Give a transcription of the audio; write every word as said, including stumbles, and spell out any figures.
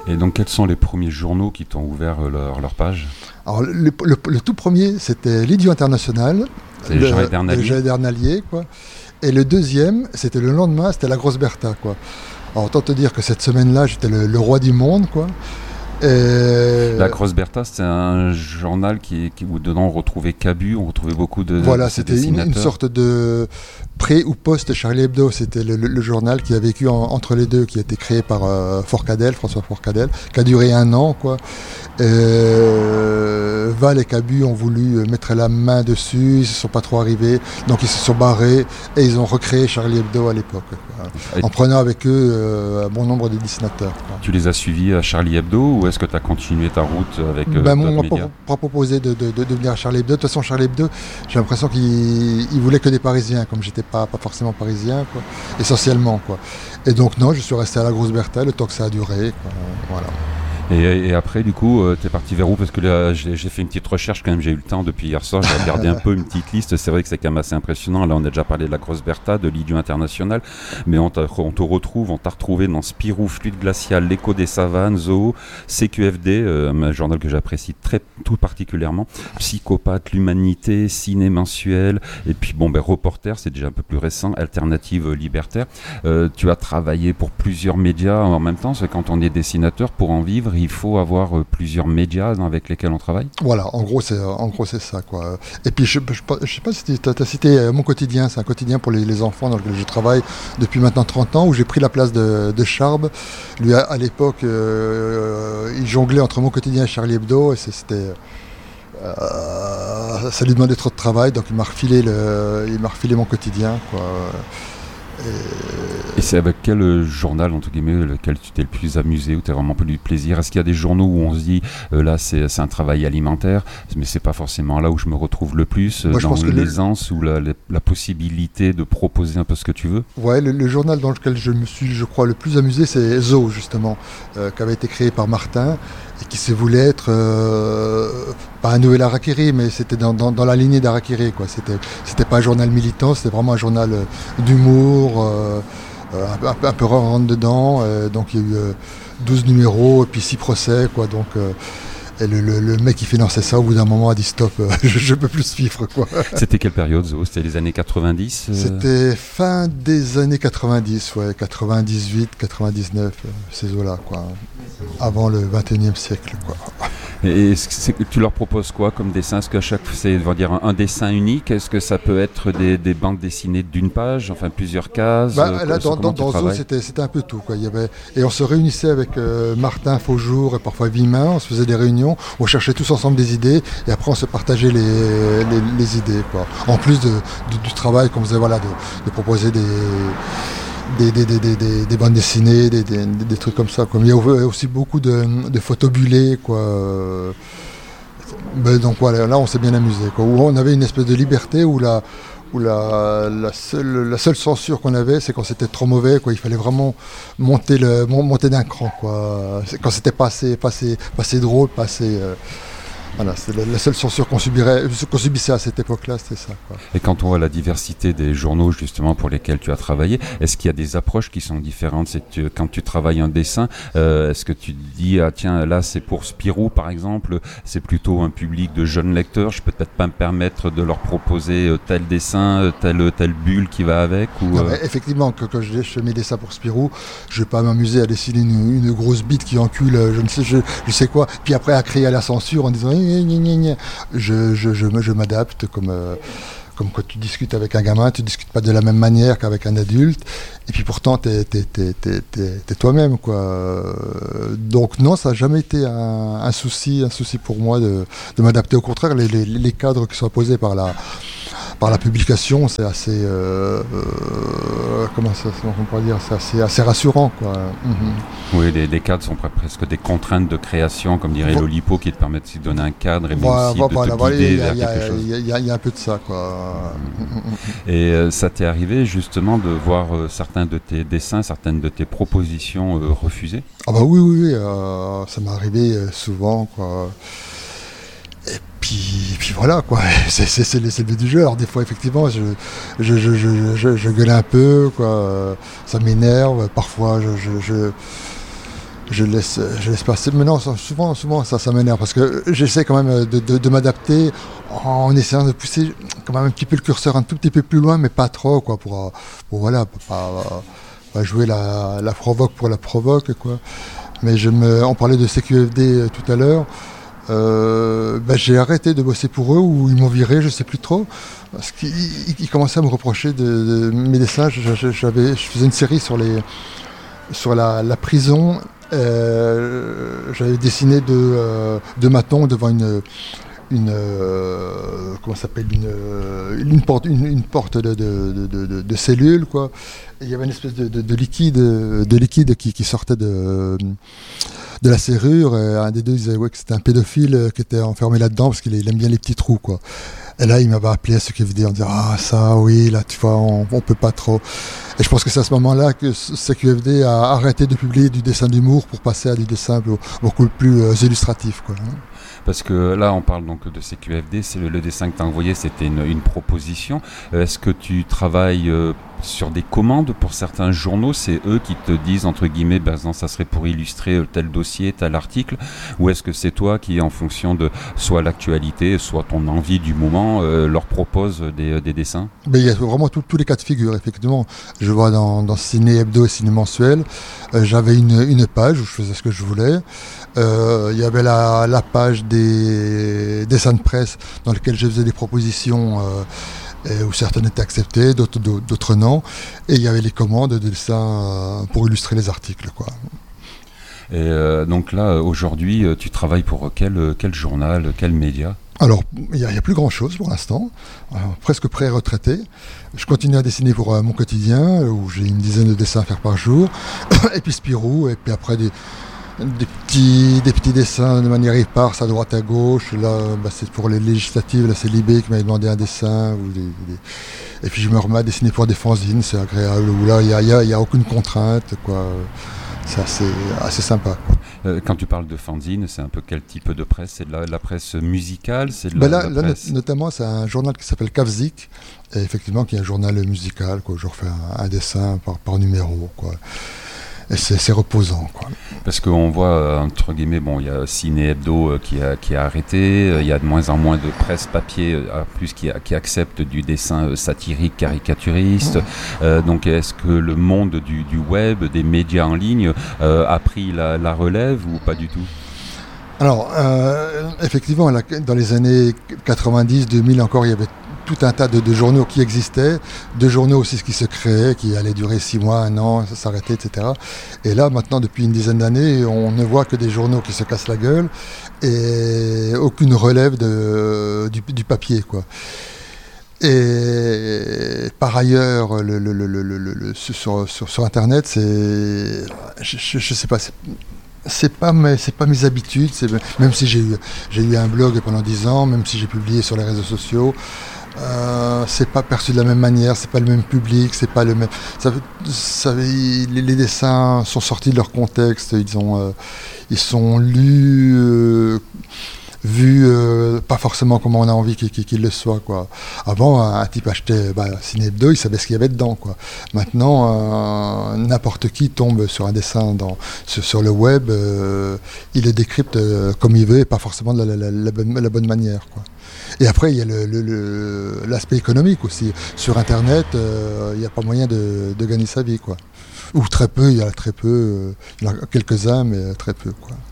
Et donc, quels sont les premiers journaux qui t'ont ouvert leur, leur page ? Alors, le, le, le tout premier, c'était l'Idiot International. C'est le, Jean Edernalier. Le Jean Edernalier, quoi. Et le deuxième, c'était le lendemain, c'était la Grosse Bertha, quoi. Alors, autant te dire que cette semaine-là, j'étais le, le roi du monde, quoi. Et... La Grosse Bertha, c'est un journal qui, qui, où dedans on retrouvait Cabu, on retrouvait beaucoup de Voilà, de c'était une, une sorte de pré ou post Charlie Hebdo. C'était le, le, le journal qui a vécu en, entre les deux, qui a été créé par euh, Forcadell, François Forcadell, qui a duré un an, quoi. Et, euh, Val et Cabu ont voulu mettre la main dessus, ils ne se sont pas trop arrivés, donc ils se sont barrés et ils ont recréé Charlie Hebdo à l'époque, quoi, en prenant avec eux euh, un bon nombre de dessinateurs, quoi. Tu les as suivis à Charlie Hebdo ou est-ce que tu as continué ta route avec euh, ben, d'autres on m'a médias ? pas proposé de, de, de, de venir à Charlie Hebdo. De toute façon, Charlie Hebdo, j'ai l'impression qu'ils ils voulaient que des Parisiens, comme j'étais pas, pas forcément parisien, quoi, essentiellement, quoi. Et donc non, je suis resté à la Grosse Bertha le temps que ça a duré, quoi, voilà. Et, et après, du coup, euh, t'es parti vers où ? Parce que là, j'ai, j'ai fait une petite recherche quand même, j'ai eu le temps depuis hier soir, j'ai regardé un peu une petite liste. C'est vrai que c'est quand même assez impressionnant. Là, on a déjà parlé de la Grosse Bertha, de l'Idiot International, mais on, on te retrouve, on t'a retrouvé dans Spirou, Fluide Glacial, L'écho des savanes, Zoo, C Q F D, euh, un journal que j'apprécie très, tout particulièrement, Psychopathe, L'Humanité, Ciné Mensuel, et puis bon, ben, Reporter, c'est déjà un peu plus récent, Alternative Libertaire. Euh, tu as travaillé pour plusieurs médias en même temps, c'est quand on est dessinateur, pour en vivre, il faut avoir euh, plusieurs médias avec lesquels on travaille. Voilà, en gros, c'est, en gros, c'est ça, quoi. Et puis, je ne sais pas si tu as cité euh, Mon Quotidien, c'est un quotidien pour les, les enfants dans lequel je travaille depuis maintenant trente ans, où j'ai pris la place de, de Charb. Lui, à, à l'époque, euh, il jonglait entre Mon Quotidien et Charlie Hebdo, et c'était... Euh, ça lui demandait trop de travail, donc il m'a refilé, le, il m'a refilé Mon Quotidien, quoi. Et... Et c'est avec quel journal, entre guillemets, lequel tu t'es le plus amusé, où tu as vraiment pris du plaisir ? Est-ce qu'il y a des journaux où on se dit, euh, là, c'est, c'est un travail alimentaire, mais c'est pas forcément là où je me retrouve le plus, euh, Moi, dans l'aisance le... ou la, la, la possibilité de proposer un peu ce que tu veux ? Ouais, le, le journal dans lequel je me suis, je crois, le plus amusé, c'est Zoo, justement, euh, qui avait été créé par Martin, et qui se voulait être, euh, pas un nouvel Harakiri, mais c'était dans, dans, dans la lignée d'Harakiri, quoi. C'était, c'était pas un journal militant, c'était vraiment un journal euh, d'humour, euh, un, un, un peu rentre dedans, euh, donc il y a eu euh, douze numéros, et puis six procès, quoi, donc... Euh, Et le, le, le mec qui finançait ça, au bout d'un moment, a dit stop, euh, je ne peux plus suivre, quoi. C'était quelle période, Zo ? C'était les années quatre-vingt-dix euh... C'était fin des années quatre-vingt-dix, ouais, quatre-vingt-dix-huit, quatre-vingt-dix-neuf, euh, ces eaux-là, quoi. Avant le vingt et unième siècle, quoi. Et c'est, tu leur proposes quoi comme dessin ? Est-ce qu'à chaque fois, c'est on va dire, un, un dessin unique ? Est-ce que ça peut être des, des bandes dessinées d'une page, enfin plusieurs cases ? Bah, là, dans, dans, dans Zoo, c'était, c'était un peu tout, quoi. Il y avait, et on se réunissait avec euh, Martin Faujour et parfois Vimin, on se faisait des réunions, on cherchait tous ensemble des idées et après on se partageait les, les, les idées, quoi. En plus de, de, du travail qu'on faisait, voilà, de, de proposer des... Des, des, des, des, des bandes dessinées, des, des, des trucs comme ça. Comme il y a aussi beaucoup de, de photos bulées, quoi. Mais donc voilà, là on s'est bien amusé, quoi. Où on avait une espèce de liberté où la, où la, la, seule, la seule censure qu'on avait, c'est quand c'était trop mauvais, quoi. Il fallait vraiment monter, le, monter d'un cran, quoi. Quand c'était pas assez, pas assez, pas assez drôle, pas assez... Euh, Voilà, c'est la, la seule censure qu'on, subirait, qu'on subissait à cette époque-là, c'était ça, quoi. Et quand on voit la diversité des journaux justement pour lesquels tu as travaillé, est-ce qu'il y a des approches qui sont différentes ? C'est que tu, quand tu travailles un dessin, euh, est-ce que tu te dis ah tiens là c'est pour Spirou par exemple, c'est plutôt un public de jeunes lecteurs, je peux peut-être pas me permettre de leur proposer euh, tel dessin, telle telle bulle qui va avec ou non, euh... effectivement, que, quand je, je fais mes dessins pour Spirou, je vais pas m'amuser à dessiner une, une grosse bite qui encule, je ne sais je, je sais quoi, puis après à créer à la censure en disant Je, je, je, je m'adapte comme, euh, comme quand tu discutes avec un gamin, tu ne discutes pas de la même manière qu'avec un adulte, et puis pourtant tu es toi-même, quoi. Donc non, ça n'a jamais été un, un souci, un souci pour moi de, de m'adapter. Au contraire, les, les, les cadres qui sont posés par la, par la publication, c'est assez, euh, euh, comment ça, on pourrait dire, c'est assez, assez rassurant, quoi. Mm-hmm. Oui, les, les cadres sont presque des contraintes de création, comme dirait bon. Lolipo, qui te permettent de donner un cadre et voilà, aussi voilà, de te voilà, guider voilà, vers a, quelque chose. Il y, y, y a un peu de ça, quoi. Mm. Et euh, ça t'est arrivé justement de voir euh, certains de tes dessins, certaines de tes propositions euh, refusées ? Ah bah oui, oui, oui, euh, ça m'est arrivé euh, souvent, quoi. Et puis, puis voilà, quoi. C'est, c'est, c'est, le, c'est le but du jeu. Alors des fois, effectivement, je, je, je, je, je, je gueule un peu, quoi. Ça m'énerve. Parfois, je, je, je, je laisse, je laisse passer. Mais non, ça, souvent, souvent ça, ça m'énerve parce que j'essaie quand même de, de, de m'adapter en essayant de pousser quand même un petit peu le curseur un tout petit peu plus loin, mais pas trop, quoi, pour, pour voilà, pour pas, pas jouer la, la provoque pour la provoque, quoi. Mais je me, on parlait de C Q F D tout à l'heure. Euh, ben j'ai arrêté de bosser pour eux ou ils m'ont viré, je sais plus trop, parce qu'ils ils commençaient à me reprocher de, de mes dessins. J'avais, je faisais une série sur les, sur la, la prison. Euh, j'avais dessiné deux, euh, deux matons devant une, une euh, comment ça s'appelle, une, une porte, une, une porte de, de, de, de, de cellule, quoi. Et il y avait une espèce de, de, de liquide, de liquide qui, qui sortait de de la serrure, et un des deux disait ouais, que c'était un pédophile qui était enfermé là-dedans parce qu'il aime bien les petits trous, quoi. Et là, il m'avait appelé à ce qu'il faisait en disant ah ça, oui, là, tu vois, on, on peut pas trop. Et je pense que c'est à ce moment-là que C Q F D a arrêté de publier du dessin d'humour pour passer à du dessin beaucoup plus euh, illustratif, quoi. Parce que là, on parle donc de C Q F D, c'est le, le dessin que tu as envoyé, c'était une, une proposition. Euh, est-ce que tu travailles euh, sur des commandes pour certains journaux? C'est eux qui te disent, entre guillemets, ben, non, ça serait pour illustrer tel dossier, tel article? Ou est-ce que c'est toi qui, en fonction de soit l'actualité, soit ton envie du moment, euh, leur propose des, des dessins? Ben, il y a vraiment tous les cas de figure, effectivement. Je vois dans, dans Ciné Hebdo et Ciné Mensuel, euh, j'avais une, une page où je faisais ce que je voulais. Euh, il y avait la, la page des dessins de presse dans lesquels je faisais des propositions euh, et où certaines étaient acceptées, d'autres, d'autres non. Et il y avait les commandes de dessins euh, pour illustrer les articles, quoi. Et euh, donc là, aujourd'hui, tu travailles pour quel, quel journal, quel média? Alors, il n'y a, a plus grand-chose pour l'instant, alors, presque pré-retraité. Je continue à dessiner pour euh, mon quotidien, où j'ai une dizaine de dessins à faire par jour. Et puis Spirou, et puis après des... Des petits, des petits dessins de manière éparse à droite à gauche. Là, bah, c'est pour les législatives. Là, c'est Libé qui m'avait demandé un dessin. Ou des, des... Et puis je me remets à dessiner pour des fanzines. C'est agréable. Où là, il n'y a, y a, y a aucune contrainte, quoi. C'est assez, assez sympa, quoi. Euh, quand tu parles de fanzine, c'est un peu quel type de presse? C'est de la, de la presse musicale? C'est de la, bah là, de la là presse... notamment, c'est un journal qui s'appelle Kavzik. Et effectivement, qui est un journal musical, quoi. Je refais un, un dessin par, par numéro, quoi. Et c'est, c'est reposant, quoi. Parce qu'on voit, entre guillemets, bon, il y a Ciné Hebdo qui a, qui a arrêté, il y a de moins en moins de presse papier, en plus qui, a, qui accepte du dessin satirique, caricaturiste. Mmh. Euh, donc est-ce que le monde du, du web, des médias en ligne, euh, a pris la, la relève ou pas du tout? Alors, euh, effectivement, là, dans les années quatre-vingt-dix, deux mille encore, il y avait tout un tas de, de journaux qui existaient, de journaux aussi qui se créaient, qui allaient durer six mois, un an, ça s'arrêtait, et cetera. Et là, maintenant, depuis une dizaine d'années, on ne voit que des journaux qui se cassent la gueule et aucune relève de, du, du papier, quoi. Et par ailleurs, le, le, le, le, le, le, sur, sur, sur Internet, c'est, je, je, je sais pas, c'est, c'est pas mes, c'est pas mes habitudes. C'est, même si j'ai eu, j'ai eu un blog pendant dix ans, même si j'ai publié sur les réseaux sociaux. Euh, c'est pas perçu de la même manière, c'est pas le même public, c'est pas le même. Ça, ça, les, les dessins sont sortis de leur contexte, ils ont, euh, ils sont lus, euh, vus, euh, pas forcément comme on a envie qu'ils, qu'ils le soient, quoi. Avant, un, un type achetait bah, Ciné Hebdo, il savait ce qu'il y avait dedans, quoi. Maintenant, euh, n'importe qui tombe sur un dessin dans, sur, sur le web, euh, il le décrypte euh, comme il veut et pas forcément de la, la, la, bonne, la bonne manière, quoi. Et après, il y a le, le, le, l'aspect économique aussi. Sur Internet, euh, il n'y a pas moyen de, de gagner sa vie, quoi. Ou très peu, il y en a très peu. Euh, il y en a quelques-uns, mais très peu, quoi.